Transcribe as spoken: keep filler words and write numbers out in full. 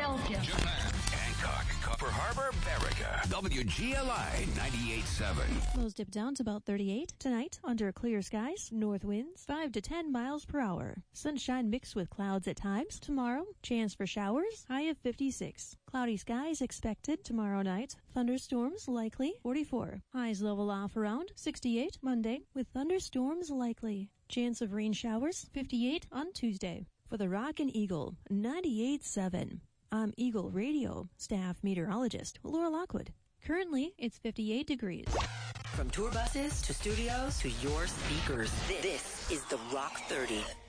Philadelphia. Japan. Hancock. For Harbor, Berica. W G L I ninety-eight point seven. Lows dip down to about thirty-eight. Tonight, under clear skies, north winds, five to ten miles per hour. Sunshine mixed with clouds at times. Tomorrow, chance for showers, high of fifty-six. Cloudy skies expected tomorrow night. Thunderstorms likely, forty-four. Highs level off around sixty-eight Monday, with thunderstorms likely. Chance of rain showers, fifty-eight on Tuesday. For the Rock and Eagle, ninety-eight point seven. I'm Eagle Radio staff meteorologist Laura Lockwood. Currently, it's fifty-eight degrees. From tour buses to studios to your speakers, this is the Rock thirty.